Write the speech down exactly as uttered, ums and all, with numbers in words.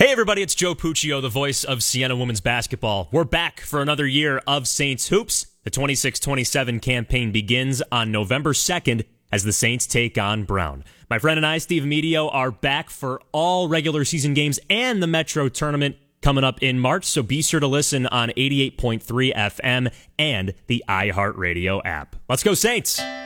Hey everybody, it's Joe Puccio, the voice of Siena Women's Basketball. We're back for another year of Saints Hoops. The twenty-six twenty-seven campaign begins on November second as the Saints take on Brown. My friend and I, Steve Medio, are back for all regular season games and the Metro Tournament coming up in March, so be sure to listen on eighty-eight point three F M and the iHeartRadio app. Let's go Saints!